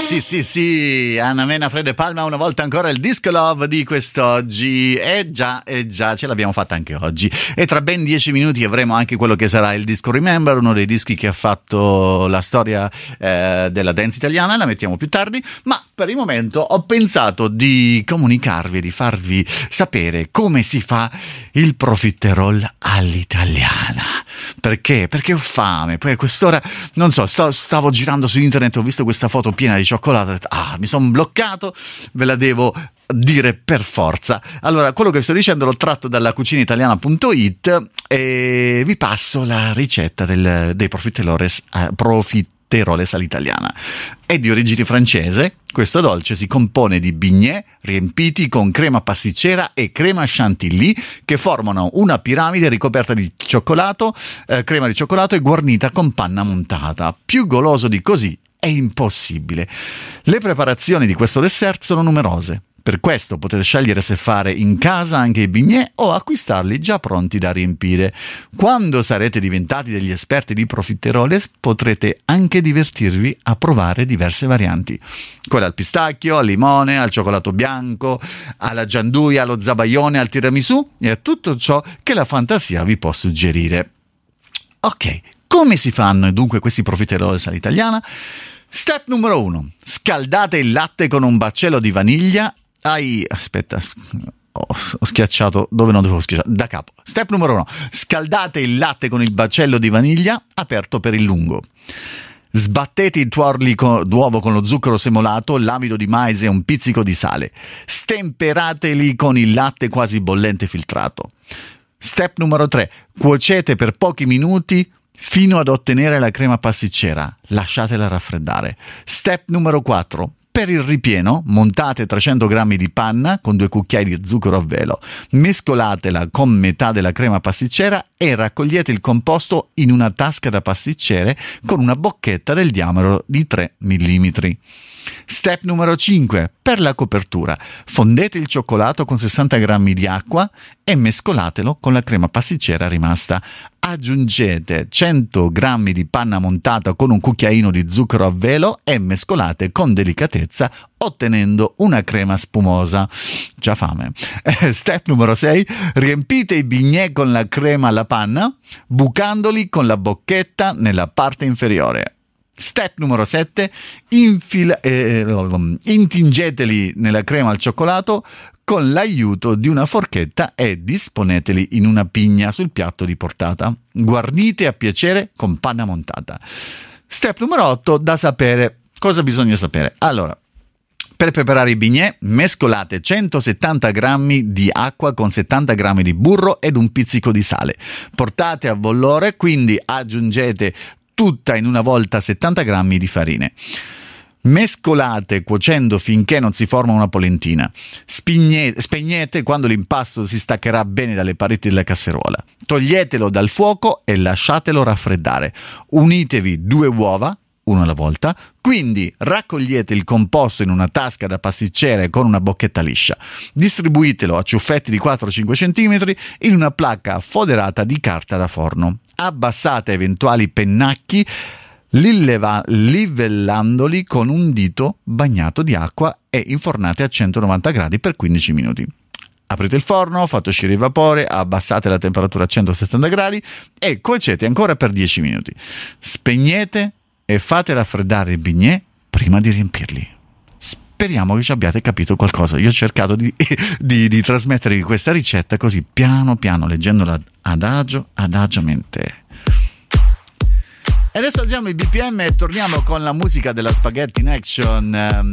Sì, Anna Mena, Fred e Palma, una volta ancora il Disco Love di quest'oggi. Già, ce l'abbiamo fatta anche oggi. E tra ben 10 minuti avremo anche quello che sarà il Disco Remember, uno dei dischi che ha fatto la storia della dance italiana. La mettiamo più tardi, ma per il momento ho pensato di comunicarvi, di farvi sapere come si fa il profiterol all'italiana. Perché? Perché ho fame. Poi a quest'ora, non so, stavo girando su internet, ho visto questa foto piena di cioccolato, ho detto, mi sono bloccato, ve la devo dire per forza. Allora, quello che sto dicendo l'ho tratto dalla cucinaitaliana.it e vi passo la ricetta dei profiteroles all'italiana. È di origine francese. Questo dolce si compone di bignè riempiti con crema pasticcera e crema chantilly che formano una piramide ricoperta di cioccolato, crema di cioccolato e guarnita con panna montata. Più goloso di così è impossibile. Le preparazioni di questo dessert sono numerose. Per questo potete scegliere se fare in casa anche i bignè o acquistarli già pronti da riempire. Quando sarete diventati degli esperti di profiteroles potrete anche divertirvi a provare diverse varianti. Quella al pistacchio, al limone, al cioccolato bianco, alla gianduia, allo zabaione, al tiramisù e a tutto ciò che la fantasia vi può suggerire. Ok, come si fanno dunque questi profiteroles all'italiana? Step numero 1. Scaldate il latte con un baccello di vaniglia. Aspetta, ho schiacciato dove non dovevo schiacciare, da capo. Step numero 1. Scaldate il latte con il baccello di vaniglia aperto per il lungo. Sbattete i tuorli d'uovo con lo zucchero semolato, l'amido di mais e un pizzico di sale. Stemperateli con il latte quasi bollente filtrato. Step numero 3. Cuocete per pochi minuti fino ad ottenere la crema pasticcera. Lasciatela raffreddare. Step numero 4. Per il ripieno, montate 300 g di panna con 2 cucchiai di zucchero a velo. Mescolatela con metà della crema pasticcera e raccogliete il composto in una tasca da pasticcere con una bocchetta del diametro di 3 mm. Step numero 5. Per la copertura, fondete il cioccolato con 60 g di acqua e mescolatelo con la crema pasticcera rimasta. Aggiungete 100 g di panna montata con un cucchiaino di zucchero a velo e mescolate con delicatezza ottenendo una crema spumosa. Già fame. Step numero 6. Riempite i bignè con la crema alla panna, bucandoli con la bocchetta nella parte inferiore. Step numero 7. Intingeteli nella crema al cioccolato con l'aiuto di una forchetta e disponeteli in una pigna sul piatto di portata. Guarnite a piacere con panna montata. Step numero 8. Da sapere. Cosa bisogna sapere? Allora, per preparare i bignè, mescolate 170 g di acqua con 70 g di burro ed un pizzico di sale. Portate a bollore, quindi aggiungete tutta in una volta 70 g di farine. Mescolate cuocendo finché non si forma una polentina. Spegnete quando l'impasto si staccherà bene dalle pareti della casseruola. Toglietelo dal fuoco e lasciatelo raffreddare. Unitevi 2 uova, uno alla volta, quindi raccogliete il composto in una tasca da pasticcere con una bocchetta liscia. Distribuitelo a ciuffetti di 4-5 cm in una placca foderata di carta da forno. Abbassate eventuali pennacchi livellandoli con un dito bagnato di acqua e infornate a 190 gradi per 15 minuti. Aprite il forno, fate uscire il vapore, abbassate la temperatura a 170 gradi e cuocete ancora per 10 minuti. Spegnete e fate raffreddare i bignè prima di riempirli. Speriamo che ci abbiate capito qualcosa. Io ho cercato di trasmettervi questa ricetta così piano piano, leggendola adagiamente. E adesso alziamo il BPM e torniamo con la musica della Spaghetti in Action.